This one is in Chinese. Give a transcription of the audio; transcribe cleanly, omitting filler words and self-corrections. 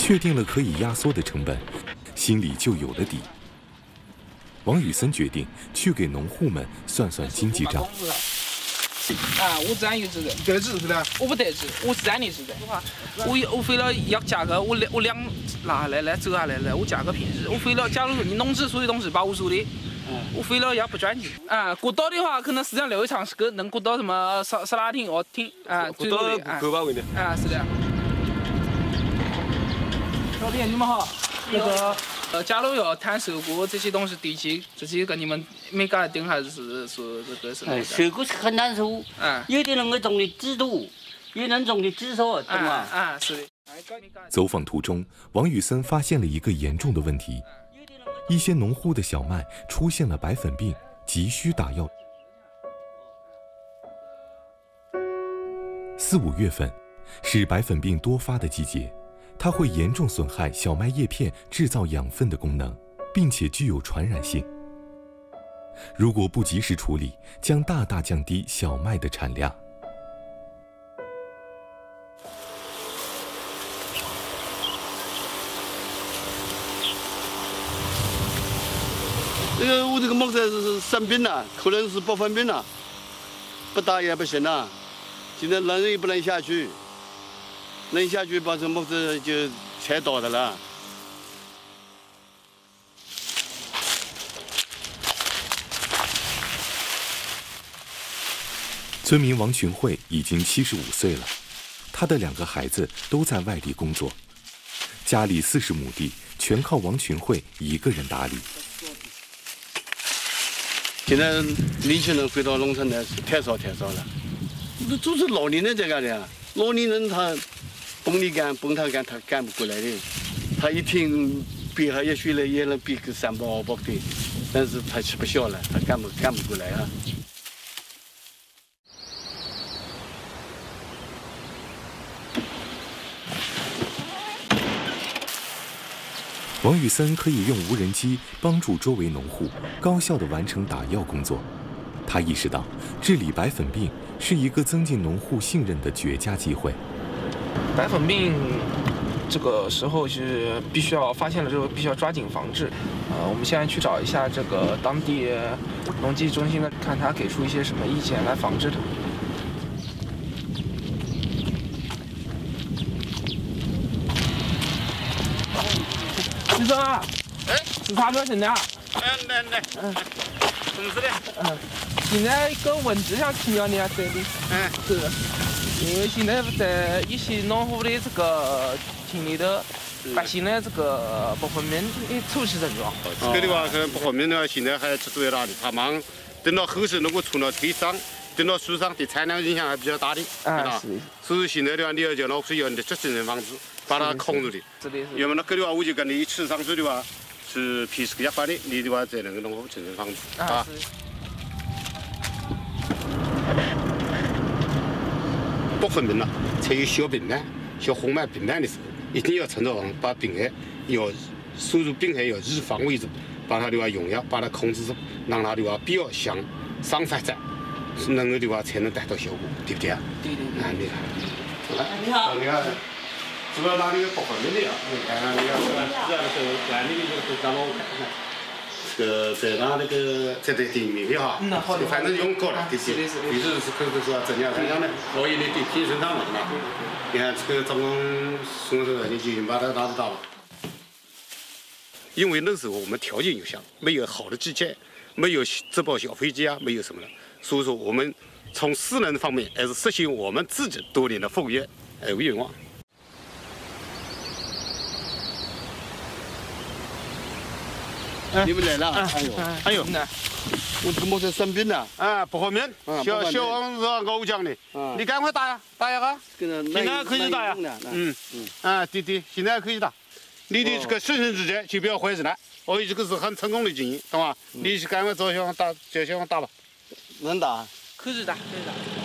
确定了可以压缩的成本，心里就有了底。王宇森决定去给农户们算算经济账。 我自然有责任。 得知是的？ 我不得知，我是按例是的。我为了要价格，我拿下来走下来，我价格平时，我非了，假如说你农资属于东西保护署的。我非了要不转进过道的话，可能市场流畅是够能过到什么沙拉厅、奥厅过道不够吧？问题是的。老弟，你们好。那个，假如要谈收购这些东西地契，这些跟你们没搞定，还是说这个是？ 收购是很难收。有的人种的制度，有人种的制作，懂吗？ 是的。 走访途中，王宇森发现了一个严重的问题。一些农户的小麦出现了白粉病，急需打药。4、5月份是白粉病多发的季节，它会严重损害小麦叶片制造养分的功能，并且具有传染性。如果不及时处理，将大大降低小麦的产量。 我这个木材是生病了，可能是白粉病了，不打也不行了。现在人也不能下去，能下去把这木材就踩倒的了。 村民王群慧已经75岁了，他的2个孩子都在外地工作，家里40亩地全靠王群慧一个人打理。 现在年轻人回到农村来是太少了，那都是老年人在干的，老年人他蹦里干蹦他干他干不过来的，他一听比他也许来也能比个3包2包的，但是他吃不消了，他干不过来啊。 王宇森可以用无人机帮助周围农户高效地完成打药工作。他意识到，治理白粉病是一个增进农户信任的绝佳机会。 白粉病这个时候是必须要发现了之后，必须要抓紧防治。我们现在去找一下这个当地农技中心的，看他给出一些什么意见来防治它。先生啊，是啥表情的啊？ 来，怎么是的？ 现在一个问题想请教你啊，这里。是，因为现在在一些农户的这个厅里头，发现了这个白粉病的初期症状。 这个的话，可能白粉病的话，现在还制作在哪里？他忙，等到后续如果出了推伤，等到树上对产量影响还比较大的， 是。 所以现在的话，你要叫老师要立即进行防治，把它控住的。 是的。 要么那个的话，我就跟你一起上水的话，是平时压法的，你的话才能够农户进行防治啊。白粉病了，才有小病呢，小红脉病烂的时候，一定要趁早把病害要锁住病害，要以防为主，把它的话用药把它控制住，让它的话不要向上发展，能够的话才能达到效果，对不对啊？ 对。 你看， 你好。 你看，主要拿那个白粉病的呀，你看看那个这样的管理的就让我看看。在拿那个在里面的哈，反正用过了，对不对？有时是口口说怎样呢？可以的对平顺上嘛，是吧？你看这个总共送手你就把它拿得到了。因为那时候我们条件有限，没有好的机械，没有直包小飞机啊，没有什么的，所以说我们从私人方面还是实现我们自己多年的宏愿为愿望。 你们来了，哎呦，我这个木材生病了， 白粉病，小王是我讲的，你赶快打呀，打呀哈，现在可以打呀，对，现在可以打，你的这个生存之间就不要怀疑了，这个是很成功的经验，懂吧？你赶快找小王打，叫小王打吧， 能打， 可以打。